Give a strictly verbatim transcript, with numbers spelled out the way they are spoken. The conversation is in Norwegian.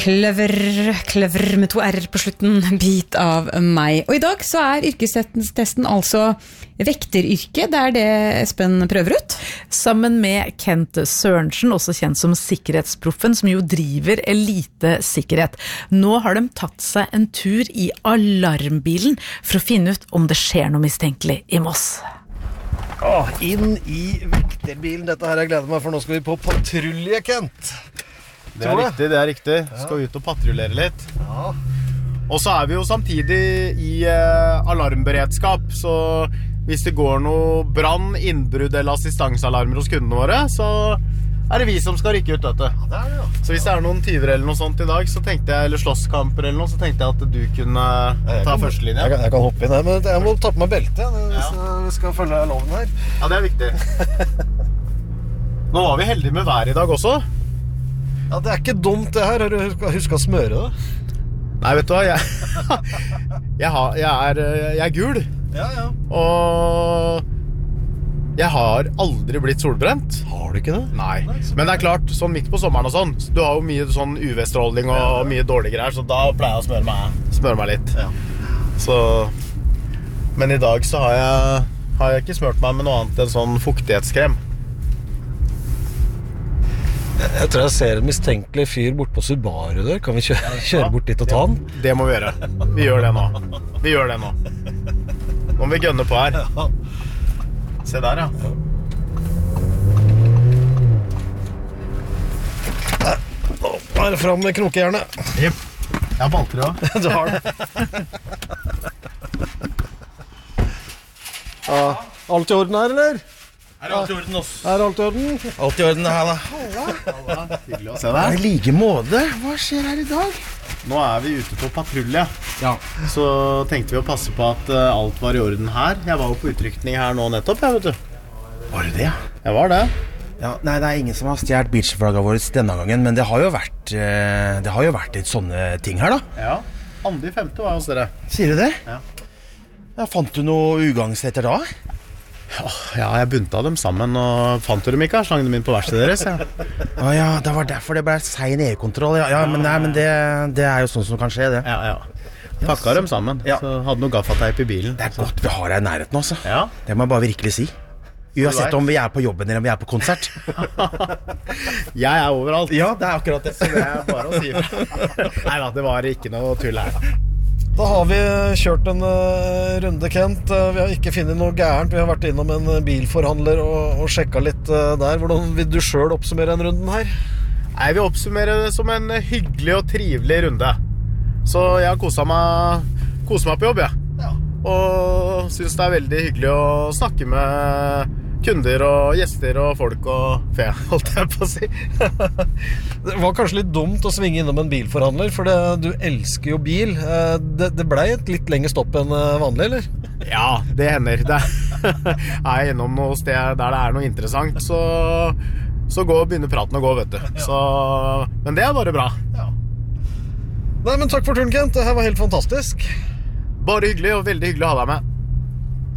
Clever, clever med to R på slutten, bit av meg. Og i dag så er yrkestesten altså vekteryrke, det er det Espen prøver ut. Sammen med Kent Sørensen, også kjent som sikkerhetsproffen, som jo driver elitesikkerhet. Nå har de tatt seg en tur i alarmbilen for å finne ut om det skjer noe mistenkelig i Moss. Åh, inn i vekterbilen, dette her jeg gleder meg, for nå skal vi på patrulje, Kent. Det er riktig, det er riktig. Skal ut og patrullere litt. Ja. Og så er vi jo samtidig i eh, alarmberedskap, så hvis det går noe brann, innbrudd eller assistansalarmer hos kundene våre, så er det vi som skal rykke ut, vet du. Ja, det er det, ja. Så hvis det er noen tyver eller noe sånt i dag, så tenkte jeg, eller slåsskamper eller noe, så tenkte jeg at du kunne ta kan, førstelinja. Jeg kan, jeg kan hoppe inn her, men jeg må ta på meg beltet hvis ja. jeg skal følge loven her. Ja, det er viktig. Nå var vi heldige med vær i dag også. Ja, det er ikke dumt det her. Har du husket å smøre det? Nei, vet du hva, jeg, jeg, har, jeg, er, jeg er gul. Ja, ja. Og jeg har aldri blitt solbrent. Har du ikke det? Nei, men det er klart, sånn midt på sommeren og sånn, du har jo mye sånn U V-stråling og mye dårlige greier, så da pleier jeg å smøre meg, smøre meg litt. Ja. Så, men i dag så har jeg, har jeg ikke smørt meg med noe annet enn sånn fuktighetskrem. Jeg tror jeg ser en mistenkelig fyr bort på Subaru der. Kan vi kjøre, kjøre bort dit og ta den? Det må vi gjøre. Vi gjør det nå. Vi gjør det nå. Nå må vi gønne på her. Se der, ja. Nå er det frem med knokejernet. Jep. Jeg har balter også. Du har det. Ja, alt i orden her, eller? Er det alt i orden også? Er alt i orden? Alt i orden, halla. Halla, hyggelig å se I deg. like måte. Hva skjer her i dag? Nå er vi ute på patrulje. Ja. Så tenkte vi å passe på at uh, alt var i orden her. Jeg var jo på utrykning her nå nettopp, jeg vet du. Var det det? Jeg var det. Ja, nei, det er ingen som har stjert beachflagget vårt denne gangen, men det har jo vært, eh, det har jo vært litt sånne ting her da. Ja, andre i femte var hos dere. Sier du det? Ja. Ja, fant du noe ugangsetter da? Ja, jeg bunta dem sammen og fant dem ikke, slang dem inn på verkstedet deres. Ja. Å ja, det var derfor det ble sein e-kontroll. Ja, ja, men, nei, men det, det er jo sånn som kan skje, det. Ja, ja. Pakka dem sammen, Ja. så hadde noe gaffateip i bilen. Det er godt vi har deg i nærheten også. Ja. Det må jeg bare virkelig si. Uansett om vi er på jobben eller om vi er på konsert. Jeg er overalt. Ja, det er akkurat det. Så det er bare å si ifra. Neida, det var ikke noe tull her. Da har vi kjørt en uh, runde, Kent. Uh, vi har ikke funnet noe gærent. Vi har vært innom en uh, bilforhandler og, og sjekket litt uh, der. Hvordan vil du selv oppsummere en runden her? Jeg vil oppsummere det som en hyggelig og trivelig runde. Så jeg har koset meg, koset meg på jobb, jeg. Ja. Og synes det er veldig hyggelig å snakke med kunder og gjester og folk og fe, holdt jeg på å si. Det var kanskje litt dumt å svinge innom en bilforhandler, for det, du elsker jo bil. Uh, det, det ble et litt lengre stopp enn uh, vanlig, eller? Ja, det hender. Det er jeg innom noe sted der det er noe interessant, så, så gå og begynne praten og gå, vet du. Så, men det er bare bra. Ja. Nei, men takk for turen, Kent. Det her var helt fantastisk. Bare hyggelig og veldig hyggelig å ha deg med.